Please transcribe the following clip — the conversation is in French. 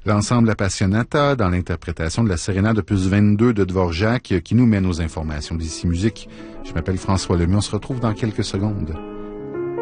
L'ensemble Appassionata dans l'interprétation de la sérénade opus 22 de Dvorak qui nous mène aux informations d'Ici Musique. Je m'appelle François Lemieux, on se retrouve dans quelques secondes.